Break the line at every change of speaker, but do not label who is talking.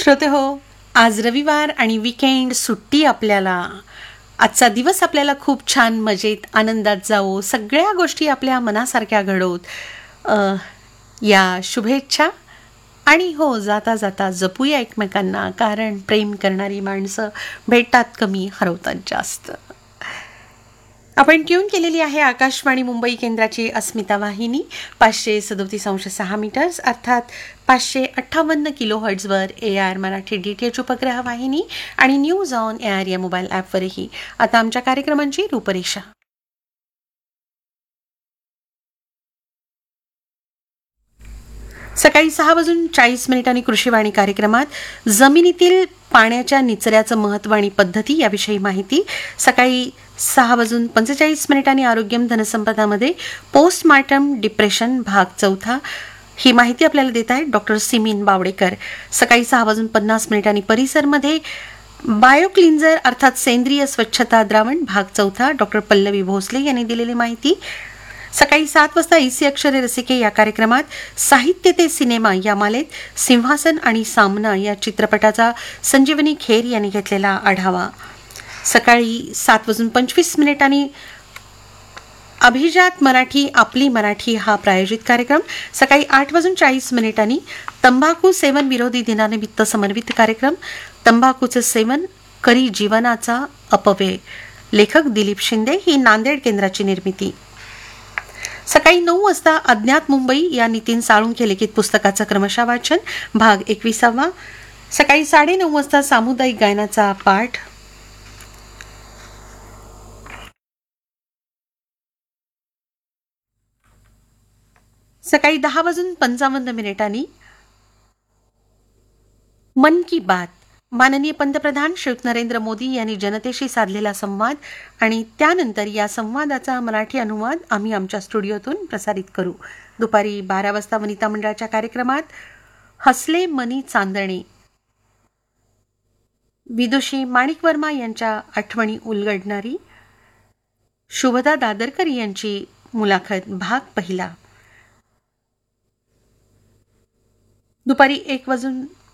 श्रोते हो, आज रविवार आणि वीकेंड सुट्टी आपल्याला. आजचा दिवस आपल्याला खूप छान मजेत आनंदात जावो, सगळ्या गोष्टी आपल्या मनासारख्या घडवत या शुभेच्छा. आणि हो, जाता जाता जपूया एकमेकांना, कारण प्रेम करणारी माणसं भेटतात कमी, हरवतात जास्त. आपण ट्यून केलेली आहे आकाशवाणी मुंबई केंद्राची अस्मिता वाहिनी 537.6 मीटर्स अर्थात 558 किलो हर्ट्झवर AR मराठी DTH उपग्रह वाहिनी आणि न्यूज ऑन AR या मोबाईल ॲपवरही. आता आमच्या कार्यक्रमांची रूपरेषा. सकाळी 6:40 कृषीवाणी कार्यक्रमात जमिनीतील पाण्याच्या निचऱ्याचं महत्त्व आणि पद्धती याविषयी माहिती. सकाळी 6:45 आरोग्यम धनसंपदामध्ये पोस्टमार्टम डिप्रेशन भाग 4 ही माहिती आपल्याला देत आहेत डॉक्टर सिमीन बावडेकर. सकाळी 6:50 परिसरमध्ये बायोक्लिन्झर अर्थात सेंद्रिय स्वच्छता द्रावण भाग 4 डॉक्टर पल्लवी भोसले यांनी दिलेली माहिती. सकाळी 7 वाजता इसी अक्षरे रसिके या कार्यक्रमात साहित्य ते सिनेमा या मालेत सिंहासन आणि सामना या चित्रपटाचा संजीवनी खेर यांनी घेतलेला आढावा. सकाळी 7:25 अभिजात मराठी आपली मराठी हा प्रायोजित कार्यक्रम. सकाळी 8:40 तंबाखू सेवन विरोधी दिनानिमित्त समर्पित कार्यक्रम. तंबाखूचं सेवन करी जीवनाचा अपव्यय, लेखक दिलीप शिंदे, ही नांदेड केंद्राची निर्मिती. सकाळी 9 वाजता अज्ञात मुंबई या नितीन साळुंखे लिखित पुस्तकाचं क्रमशः वाचन भाग 21. सकाळी 9:30 वाजता सामुदायिक गायनाचा पाठ. सकाळी 10:55 मन की बात, माननीय पंतप्रधान श्री नरेंद्र मोदी यांनी जनतेशी साधलेला संवाद आणि त्यानंतर या संवादाचा मराठी अनुवाद आम्ही आमच्या स्टुडिओतून प्रसारित करू. दुपारी 12 वाजता वनिता मंडळाच्या कार्यक्रमात हसले मनी चांदणे, विदुषी माणिक वर्मा यांच्या आठवणी उलगडणारी शुभदा दादरकर यांची मुलाखत भाग 1. दुपारी 1